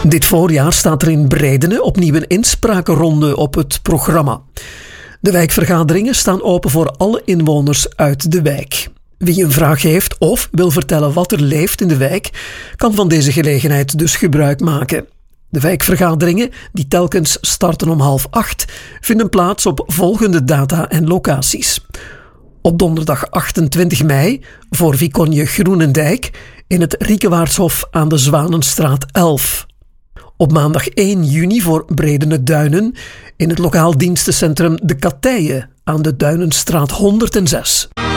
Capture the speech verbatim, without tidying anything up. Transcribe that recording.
Dit voorjaar staat er in Breidene opnieuw een insprakenronde op het programma. De wijkvergaderingen staan open voor alle inwoners uit de wijk. Wie een vraag heeft of wil vertellen wat er leeft in de wijk, kan van deze gelegenheid dus gebruik maken. De wijkvergaderingen, die telkens starten om half acht, vinden plaats op volgende data en locaties. Op donderdag achtentwintig mei voor Viconje Groenendijk in het Riekewaardshof aan de Zwanenstraat elf. Op maandag één juni voor Breidene Duinen in het lokaal dienstencentrum De Katije aan de Duinenstraat honderdzes.